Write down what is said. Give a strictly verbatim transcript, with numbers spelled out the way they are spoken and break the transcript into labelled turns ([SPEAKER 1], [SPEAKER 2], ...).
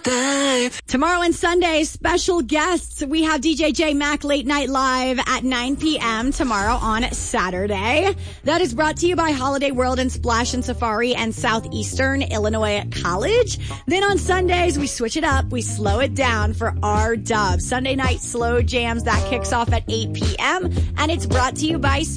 [SPEAKER 1] Tomorrow and Sunday, special guests. We have D J J Mac Late Night Live at nine p.m. tomorrow on Saturday. That is brought to you by Holiday World and Splash and Safari and Southeastern Illinois College. Then on Sundays, we switch it up. We slow it down for our dub. Sunday night slow jams. That kicks off at eight p.m. And it's brought to you by